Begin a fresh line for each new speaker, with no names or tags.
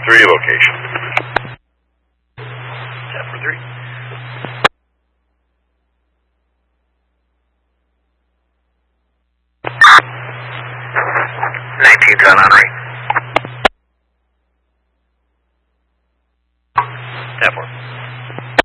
3 location.
Tap for 3. On Henry. Tap 4.